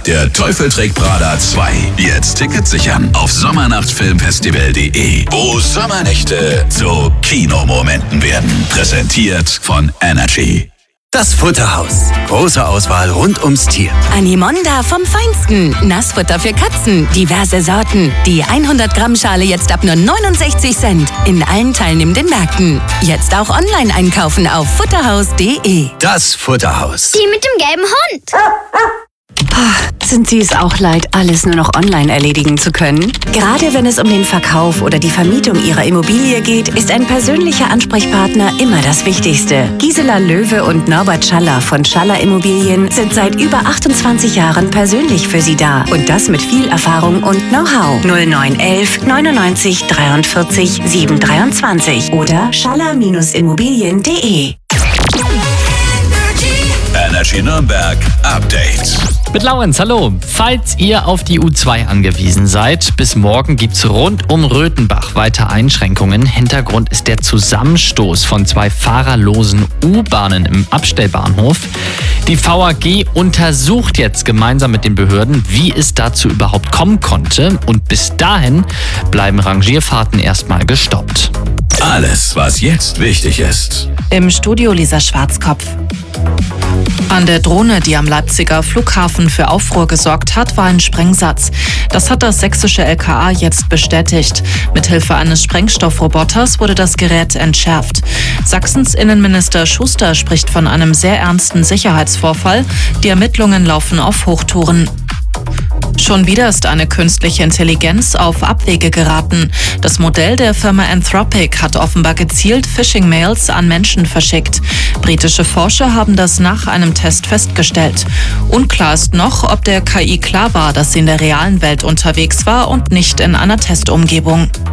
Der Teufel trägt Prada 2. Jetzt Tickets sichern auf sommernachtfilmfestival.de, wo Sommernächte zu Kinomomenten werden. Präsentiert von Energy. Das Futterhaus. Große Auswahl rund ums Tier. Animonda vom Feinsten. Nassfutter für Katzen. Diverse Sorten. Die 100 Gramm Schale jetzt ab nur 69 Cent. In allen teilnehmenden Märkten. Jetzt auch online einkaufen auf futterhaus.de. Das Futterhaus. Die mit dem gelben Hund. Sind Sie es auch leid, alles nur noch online erledigen zu können? Gerade wenn es um den Verkauf oder die Vermietung Ihrer Immobilie geht, ist ein persönlicher Ansprechpartner immer das Wichtigste. Gisela Löwe und Norbert Schaller von Schaller Immobilien sind seit über 28 Jahren persönlich für Sie da. Und das mit viel Erfahrung und Know-how. 0911 99 43 723 oder schaller-immobilien.de. Energy Nürnberg Update. Mit Laurenz, hallo. Falls ihr auf die U2 angewiesen seid, bis morgen gibt's rund um Röthenbach weiter Einschränkungen. Hintergrund ist der Zusammenstoß von 2 fahrerlosen U-Bahnen im Abstellbahnhof. Die VAG untersucht jetzt gemeinsam mit den Behörden, wie es dazu überhaupt kommen konnte. Und bis dahin bleiben Rangierfahrten erstmal gestoppt. Alles, was jetzt wichtig ist. Im Studio Lisa Schwarzkopf. An der Drohne, die am Leipziger Flughafen für Aufruhr gesorgt hat, war ein Sprengsatz. Das hat das sächsische LKA jetzt bestätigt. Mithilfe eines Sprengstoffroboters wurde das Gerät entschärft. Sachsens Innenminister Schuster spricht von einem sehr ernsten Sicherheitsvorfall. Die Ermittlungen laufen auf Hochtouren. Schon wieder ist eine künstliche Intelligenz auf Abwege geraten. Das Modell der Firma Anthropic hat offenbar gezielt Phishing-Mails an Menschen verschickt. Britische Forscher haben das nach einem Test festgestellt. Unklar ist noch, ob der KI klar war, dass sie in der realen Welt unterwegs war und nicht in einer Testumgebung.